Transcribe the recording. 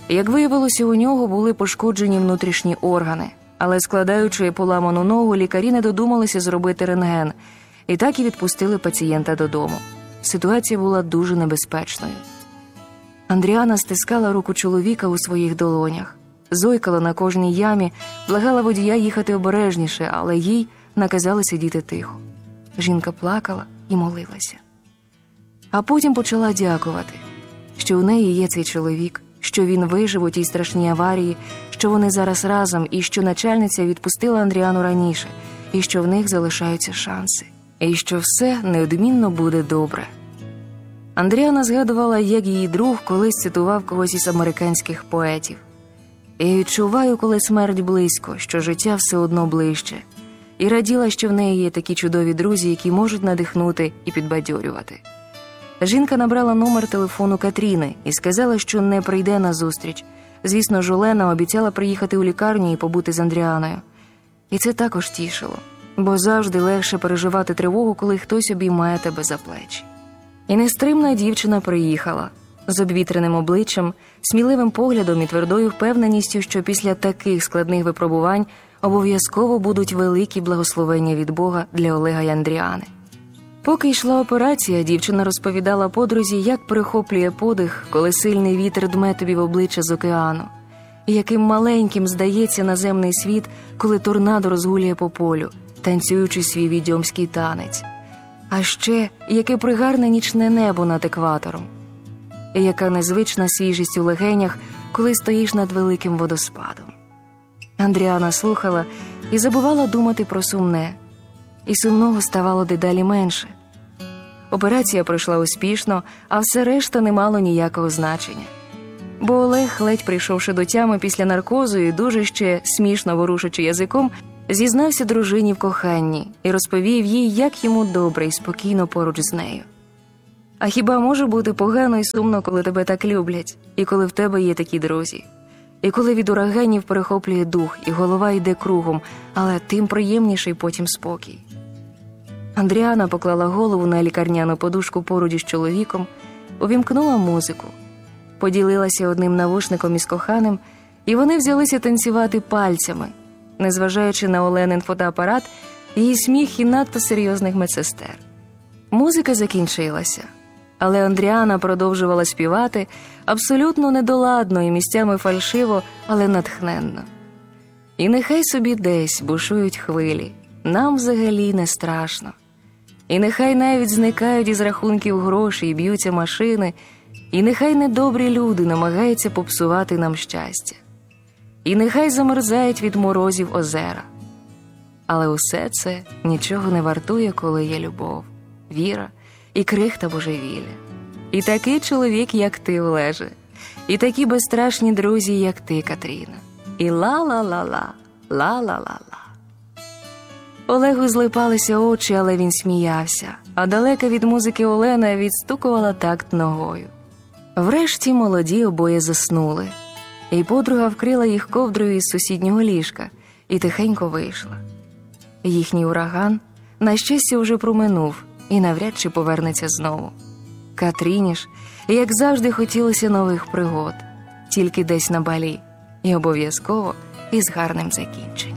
Як виявилося, у нього були пошкоджені внутрішні органи, але складаючи поламану ногу, лікарі не додумалися зробити рентген, і так і відпустили пацієнта додому. Ситуація була дуже небезпечною. Андріана стискала руку чоловіка у своїх долонях, зойкала на кожній ямі, благала водія їхати обережніше, але їй наказали сидіти тихо. Жінка плакала і молилася. А потім почала дякувати, що у неї є цей чоловік, що він вижив у тій страшній аварії, що вони зараз разом, і що начальниця відпустила Андріану раніше, і що в них залишаються шанси, і що все неодмінно буде добре. Андріана згадувала, як її друг колись цитував когось із американських поетів. «Я відчуваю, коли смерть близько, що життя все одно ближче». І раділа, що в неї є такі чудові друзі, які можуть надихнути і підбадьорювати. Жінка набрала номер телефону Катріни і сказала, що не прийде на зустріч. Звісно ж, Олена обіцяла приїхати у лікарню і побути з Андріаною. І це також тішило, бо завжди легше переживати тривогу, коли хтось обіймає тебе за плечі. І нестримна дівчина приїхала з обвітреним обличчям, сміливим поглядом і твердою впевненістю, що після таких складних випробувань обов'язково будуть великі благословення від Бога для Олега й Андріани. Поки йшла операція, дівчина розповідала подрузі, як перехоплює подих, коли сильний вітер дме тобі в обличчя з океану, і яким маленьким здається наземний світ, коли торнадо розгулює по полю, танцюючи свій відьомський танець. А ще, яке пригарне нічне небо над екватором, і яка незвична свіжість у легенях, коли стоїш над великим водоспадом. Андріана слухала і забувала думати про сумне, і сумного ставало дедалі менше. Операція пройшла успішно, а все решта не мало ніякого значення. Бо Олег, ледь прийшовши до тями після наркозу і дуже ще смішно ворушачи язиком, зізнався дружині в коханні і розповів їй, як йому добре і спокійно поруч з нею. А хіба може бути погано і сумно, коли тебе так люблять, і коли в тебе є такі друзі? І коли від ураганів перехоплює дух, і голова йде кругом, але тим приємніший потім спокій. Андріана поклала голову на лікарняну подушку поруч із чоловіком, увімкнула музику, поділилася одним навушником із коханим, і вони взялися танцювати пальцями, незважаючи на Оленин фотоапарат, її сміх і надто серйозних медсестер. Музика закінчилася, але Андріана продовжувала співати абсолютно недоладно і місцями фальшиво, але натхненно. І нехай собі десь бушують хвилі, нам взагалі не страшно. І нехай навіть зникають із рахунків гроші і б'ються машини, і нехай недобрі люди намагаються попсувати нам щастя. І нехай замерзають від морозів озера. Але усе це нічого не вартує, коли є любов, віра і крихта божевілля. І такий чоловік, як ти, Олеже, і такі безстрашні друзі, як ти, Катріна. І ла-ла-ла-ла, ла-ла-ла-ла. Олегу злипалися очі, але він сміявся, а далека від музики Олена відстукувала такт ногою. Врешті молоді обоє заснули, і подруга вкрила їх ковдрою із сусіднього ліжка і тихенько вийшла. Їхній ураган, на щастя, уже проминув і навряд чи повернеться знову. Катріні ж, як завжди, хотілося нових пригод, тільки десь на Балі, і обов'язково із гарним закінченням.